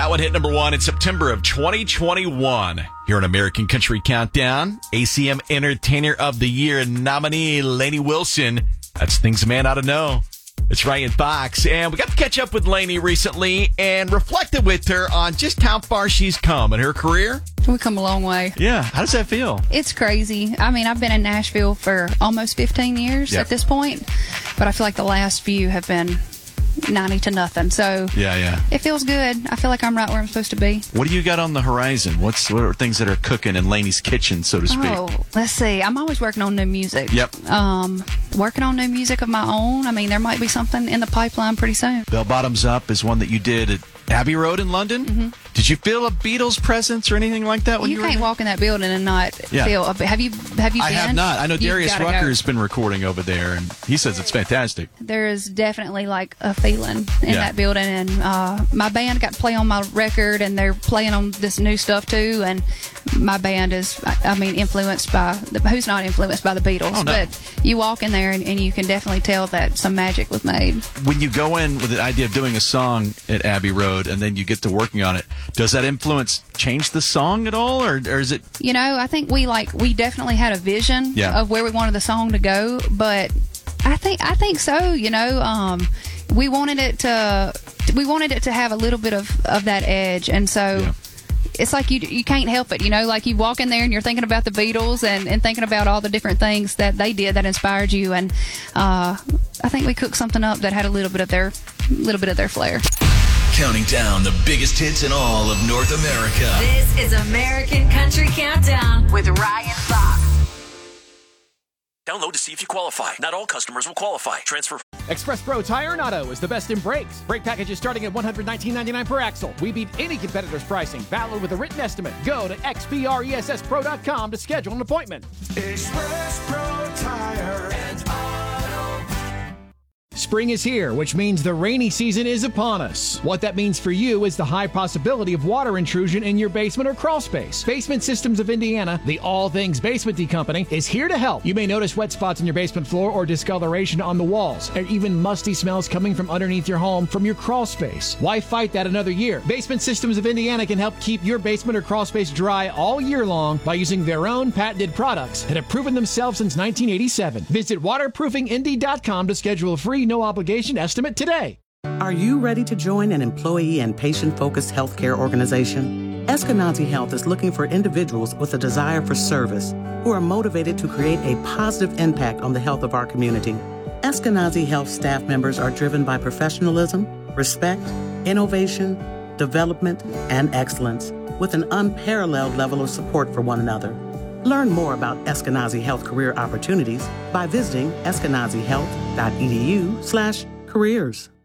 That one hit number 1 in September of 2021. Here on American Country Countdown, ACM Entertainer of the Year nominee Lainey Wilson. That's Things a Man Ought to Know. It's Ryan Fox, and we got to catch up with Lainey recently and reflected with her on just how far she's come in her career. We've come a long way. Yeah, how does that feel? It's crazy. I mean, I've been in Nashville for almost 15 years at this point, but I feel like the last few have been 90 to nothing. So yeah, it feels good. I feel like I'm right where I'm supposed to be. What do you got on the horizon? What are things that are cooking in Lainey's kitchen, so to speak? Oh, let's see. I'm always working on new music. Yep. Working on new music of my own. I mean, there might be something in the pipeline pretty soon. Bell Bottoms Up is one that you did at Abbey Road in London. Mm-hmm. Did you feel a Beatles presence or anything like that when you were can't walk in that building and not feel a, have you been? I have not. I know Darius Rucker's been recording over there, and he says it's fantastic. There is definitely like a feeling in that building, and my band got to play on my record, and they're playing on this new stuff too, and my band is, I mean, influenced by, who's not influenced by the Beatles? Oh, no. But you walk in there and you can definitely tell that some magic was made. When you go in with the idea of doing a song at Abbey Road and then you get to working on it, does that influence change the song at all, or is it? You know, I think we definitely had a vision of where we wanted the song to go, but I think so. You know, we wanted it to have a little bit of that edge, and so. Yeah. It's like you can't help it, you know, like you walk in there and you're thinking about the Beatles and thinking about all the different things that they did that inspired you, and I think we cooked something up that had a little bit of their flair. Counting down the biggest hits in all of North America. This is American Country Countdown with Ryan Fox. Download to see if you qualify. Not all customers will qualify. Transfer. Express Pro Tire and Auto is the best in brakes. Brake packages starting at $119.99 per axle. We beat any competitor's pricing. Valid with a written estimate. Go to xpressspro.com to schedule an appointment. Express Pro Tire and Auto. Spring is here, which means the rainy season is upon us. What that means for you is the high possibility of water intrusion in your basement or crawl space. Basement Systems of Indiana, the all things basement-y company, is here to help. You may notice wet spots in your basement floor or discoloration on the walls, and even musty smells coming from underneath your home from your crawl space. Why fight that another year? Basement Systems of Indiana can help keep your basement or crawl space dry all year long by using their own patented products that have proven themselves since 1987. Visit waterproofingindy.com to schedule a free no-obligation estimate today. Are you ready to join an employee and patient-focused healthcare organization? Eskenazi Health is looking for individuals with a desire for service who are motivated to create a positive impact on the health of our community. Eskenazi Health staff members are driven by professionalism, respect, innovation, development, and excellence, with an unparalleled level of support for one another. Learn more about Eskenazi Health career opportunities by visiting eskenazihealth.edu/careers.